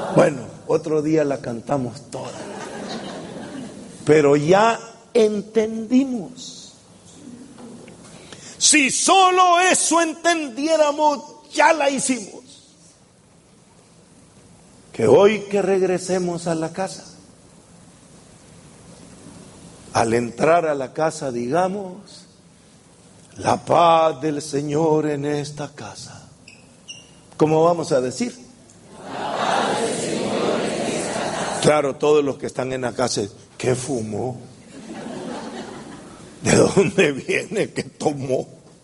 Bueno, otro día la cantamos toda. Pero ya entendimos. Si solo eso entendiéramos, ya la hicimos. Que hoy que regresemos a la casa, al entrar a la casa digamos: la paz del Señor en esta casa. ¿Cómo vamos a decir? La paz del Señor en esta casa. Claro, todos los que están en la casa, ¿qué fumó? ¿De dónde viene? ¿Qué tomó?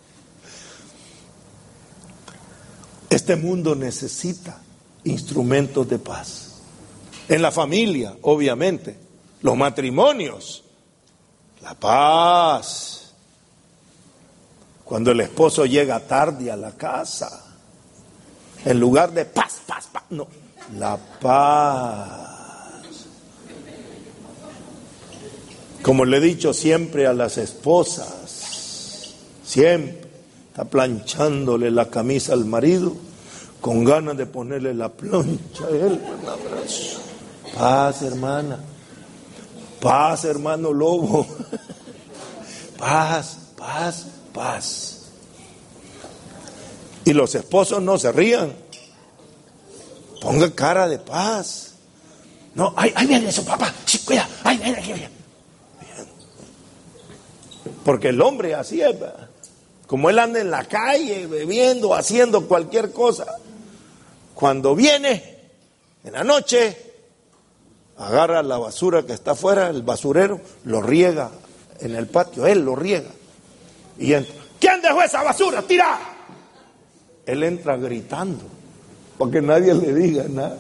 Este mundo necesita instrumentos de paz. En la familia, obviamente, los matrimonios, la paz. Cuando el esposo llega tarde a la casa, en lugar de paz, paz, paz, no, la paz. Como le he dicho siempre a las esposas, siempre está planchándole la camisa al marido, con ganas de ponerle la plancha a él, un abrazo. Paz, hermana. Paz, hermano Lobo. Paz, paz, paz. Y los esposos no se rían. Ponga cara de paz. No, ahí viene su papá. Sí, cuida, ahí viene, aquí viene. Porque el hombre así es, ¿verdad? Como él anda en la calle, bebiendo, haciendo cualquier cosa. Cuando viene en la noche, agarra la basura que está afuera, el basurero, lo riega en el patio, él lo riega. Y entra: ¿quién dejó esa basura? ¡Tira! Él entra gritando, porque nadie le diga nada.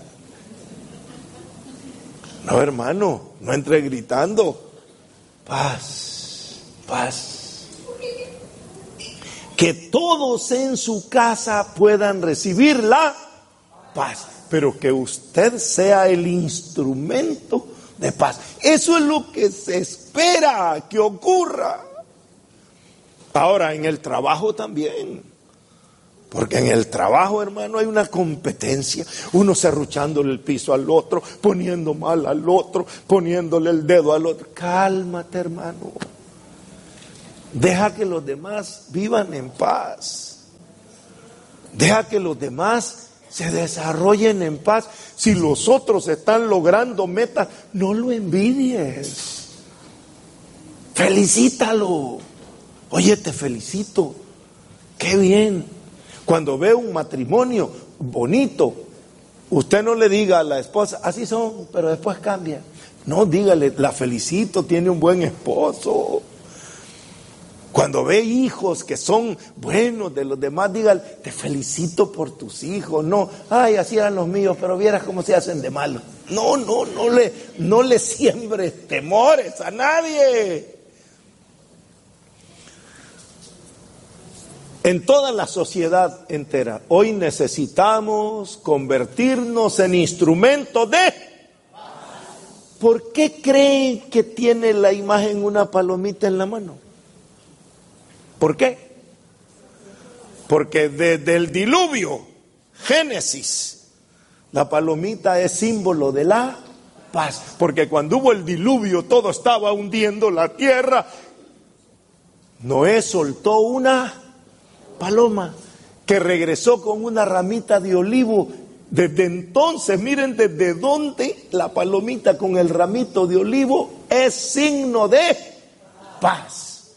No, hermano, no entre gritando. Paz, paz. Que todos en su casa puedan recibir la paz, pero que usted sea el instrumento de paz. Eso es lo que se espera que ocurra. Ahora, en el trabajo también, porque en el trabajo, hermano, hay una competencia, uno serruchándole el piso al otro, poniendo mal al otro, poniéndole el dedo al otro. Cálmate, hermano. Deja que los demás vivan en paz. Deja que los demás se desarrollen en paz. Si los otros están logrando metas, no lo envidies. Felicítalo. Oye, te felicito. Qué bien. Cuando ve un matrimonio bonito, usted no le diga a la esposa: así son, pero después cambia. No, dígale: la felicito, tiene un buen esposo. Cuando ve hijos que son buenos de los demás, dígale: te felicito por tus hijos. No, ay, así eran los míos, pero vieras cómo se hacen de malos. No le siembres temores a nadie. En toda la sociedad entera, hoy necesitamos convertirnos en instrumentos de... ¿Por qué creen que tiene la imagen una palomita en la mano? ¿Por qué? Porque desde el diluvio, Génesis, la palomita es símbolo de la paz. Porque cuando hubo el diluvio, todo estaba hundiendo la tierra. Noé soltó una paloma que regresó con una ramita de olivo. Desde entonces, miren desde dónde la palomita con el ramito de olivo es signo de paz.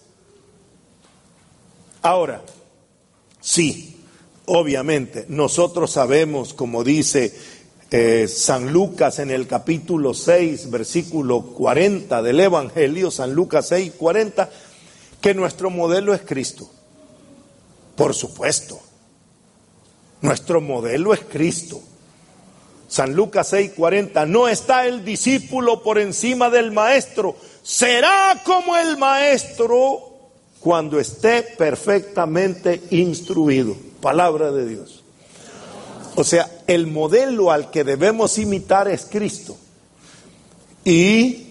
Ahora, sí, obviamente, nosotros sabemos, como dice San Lucas en el capítulo 6, versículo 40 del Evangelio, San Lucas 6, 40, que nuestro modelo es Cristo. Por supuesto, nuestro modelo es Cristo. San Lucas 6, 40, no está el discípulo por encima del maestro, será como el maestro cuando esté perfectamente instruido. Palabra de Dios. O sea, el modelo al que debemos imitar es Cristo. Y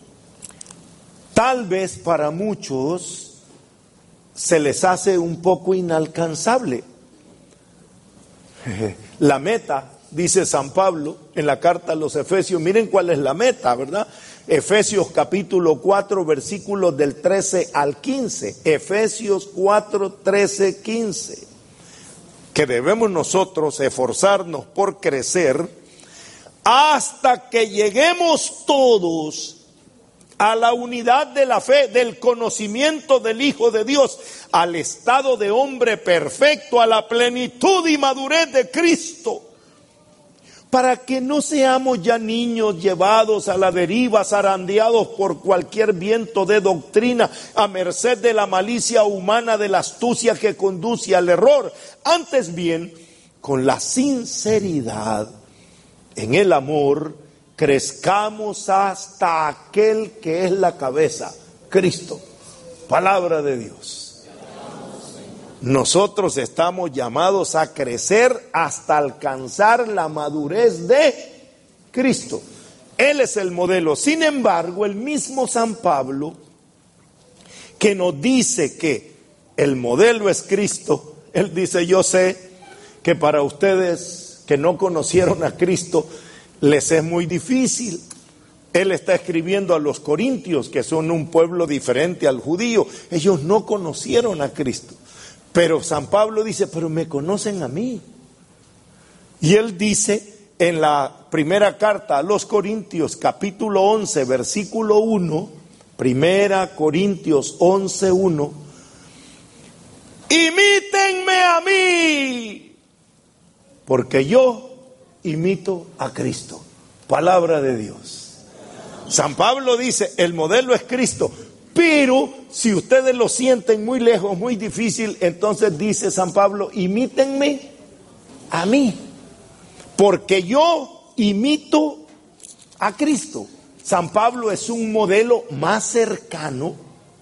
tal vez para muchos se les hace un poco inalcanzable. La meta dice San Pablo en la carta a los Efesios. Miren cuál es la meta, ¿verdad? Efesios capítulo 4, versículos del 13 al 15. Efesios 4, 13, 15. Que debemos nosotros esforzarnos por crecer hasta que lleguemos todos a la unidad de la fe, del conocimiento del Hijo de Dios, al estado de hombre perfecto, a la plenitud y madurez de Cristo, para que no seamos ya niños llevados a la deriva, zarandeados por cualquier viento de doctrina, a merced de la malicia humana, de la astucia que conduce al error. Antes bien, con la sinceridad, en el amor, crezcamos hasta aquel que es la cabeza, Cristo. Palabra de Dios. Nosotros estamos llamados a crecer hasta alcanzar la madurez de Cristo. Él es el modelo. Sin embargo, el mismo San Pablo, que nos dice que el modelo es Cristo, él dice: yo sé que para ustedes que no conocieron a Cristo, les es muy difícil. Él está escribiendo a los corintios, que son un pueblo diferente al judío. Ellos no conocieron a Cristo. Pero San Pablo dice: pero me conocen a mí. Y él dice en la primera carta a los Corintios, capítulo 11, versículo 1, primera Corintios 11, 1, imítenme a mí, porque yo imito a Cristo. Palabra de Dios. San Pablo dice: el modelo es Cristo, pero si ustedes lo sienten muy lejos, muy difícil, entonces dice San Pablo: imítenme a mí, porque yo imito a Cristo. San Pablo es un modelo más cercano,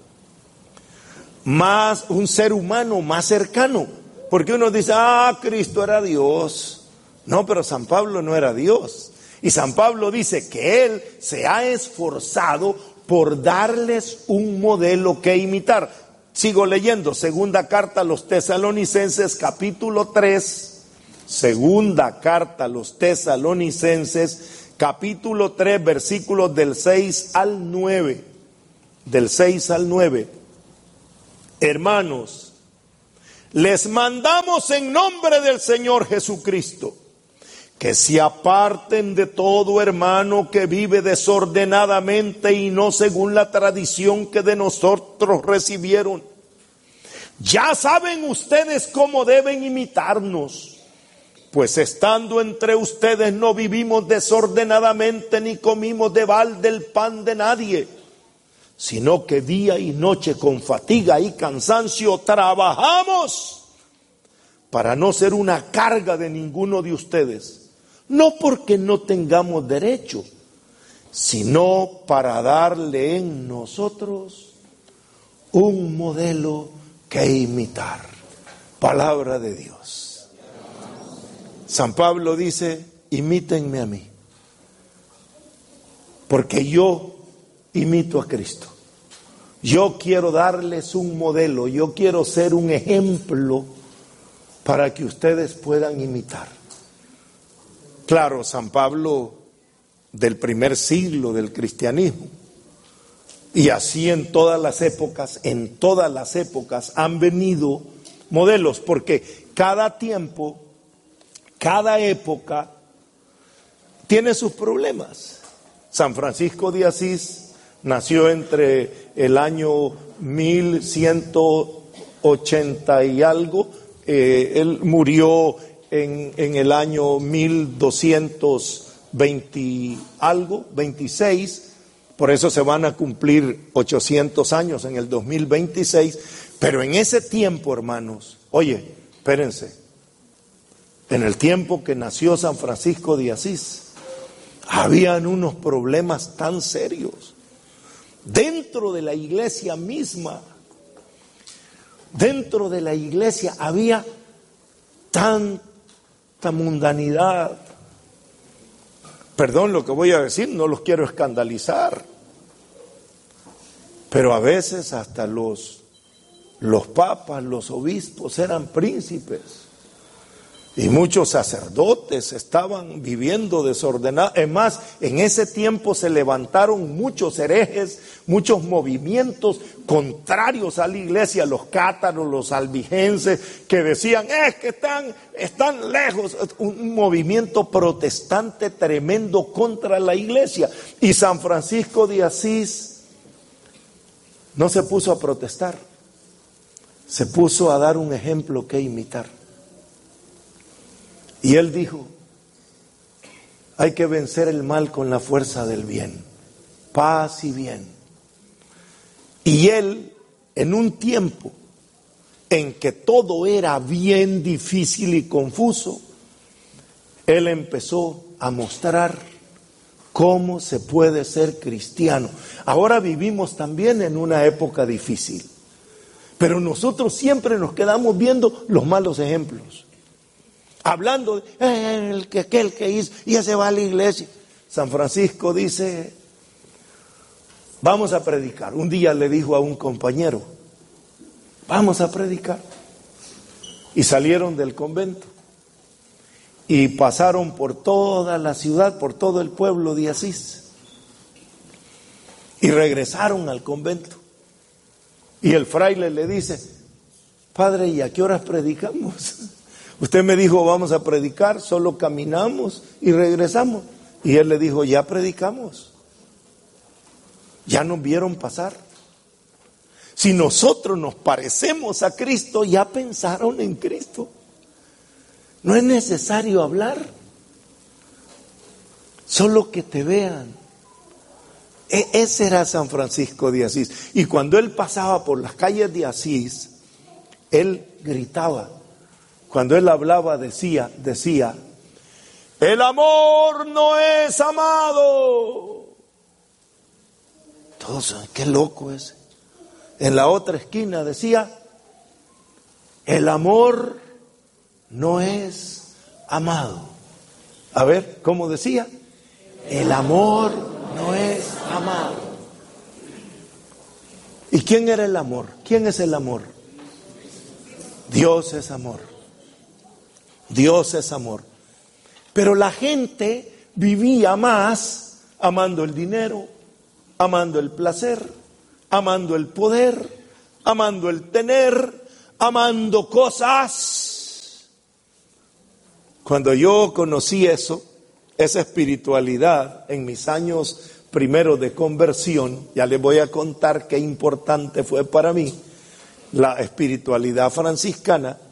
más un ser humano más cercano, porque uno dice: Cristo era Dios. No, pero San Pablo no era Dios. Y San Pablo dice que él se ha esforzado por darles un modelo que imitar. Sigo leyendo, segunda carta a los Tesalonicenses, capítulo 3. Segunda carta a los Tesalonicenses, capítulo 3, versículos del 6 al 9. Del 6 al 9. Hermanos, les mandamos en nombre del Señor Jesucristo que se aparten de todo hermano que vive desordenadamente y no según la tradición que de nosotros recibieron. Ya saben ustedes cómo deben imitarnos, pues estando entre ustedes no vivimos desordenadamente ni comimos de balde el pan de nadie, sino que día y noche con fatiga y cansancio trabajamos para no ser una carga de ninguno de ustedes. No porque no tengamos derecho, sino para darle en nosotros un modelo que imitar. Palabra de Dios. San Pablo dice: imítenme a mí, porque yo imito a Cristo. Yo quiero darles un modelo, yo quiero ser un ejemplo para que ustedes puedan imitar. Claro, San Pablo del primer siglo del cristianismo, y así en todas las épocas han venido modelos, porque cada tiempo, cada época tiene sus problemas. San Francisco de Asís nació entre el año 1180 y algo, él murió en el año 1220 algo, 26, por eso se van a cumplir 800 años en el 2026, pero en ese tiempo, hermanos, oye, espérense, en el tiempo que nació San Francisco de Asís, habían unos problemas tan serios, dentro de la iglesia misma, dentro de la iglesia había tanta mundanidad. Perdón lo que voy a decir, no los quiero escandalizar, pero a veces hasta los papas, los obispos eran príncipes. Y muchos sacerdotes estaban viviendo desordenados. Es más, en ese tiempo se levantaron muchos herejes, muchos movimientos contrarios a la iglesia, los cátaros, los albigenses, que decían, es que están lejos. Un movimiento protestante tremendo contra la iglesia. Y San Francisco de Asís no se puso a protestar, se puso a dar un ejemplo que imitar. Y él dijo, hay que vencer el mal con la fuerza del bien, paz y bien. Y él, en un tiempo en que todo era bien difícil y confuso, él empezó a mostrar cómo se puede ser cristiano. Ahora vivimos también en una época difícil, pero nosotros siempre nos quedamos viendo los malos ejemplos. Hablando de aquel que hizo, y ya se va a la iglesia. San Francisco dice, vamos a predicar. Un día le dijo a un compañero, vamos a predicar. Y salieron del convento y pasaron por toda la ciudad, por todo el pueblo de Asís. Y regresaron al convento. Y el fraile le dice, padre, ¿y a qué horas predicamos? Usted me dijo, vamos a predicar, solo caminamos y regresamos. Y él le dijo, ya predicamos. Ya nos vieron pasar. Si nosotros nos parecemos a Cristo, ya pensaron en Cristo. No es necesario hablar, solo que te vean. Ese era San Francisco de Asís. Y cuando él pasaba por las calles de Asís, él gritaba. Cuando él hablaba decía, el amor no es amado. Todos, qué loco es. En la otra esquina decía, el amor no es amado. A ver, ¿cómo decía? El amor no es amado. ¿Y quién era el amor? ¿Quién es el amor? Dios es amor. Dios es amor. Pero la gente vivía más amando el dinero, amando el placer, amando el poder, amando el tener, amando cosas. Cuando yo conocí esa espiritualidad en mis años primeros de conversión, ya les voy a contar qué importante fue para mí la espiritualidad franciscana.